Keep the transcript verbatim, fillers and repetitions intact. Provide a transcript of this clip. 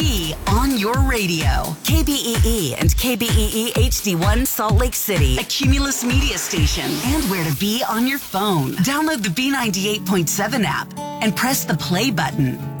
be on your radio. K B E E and K B E E H D one Salt Lake City, a Cumulus media station, and where to be on your phone. Download the B ninety-eight point seven app and press the play button.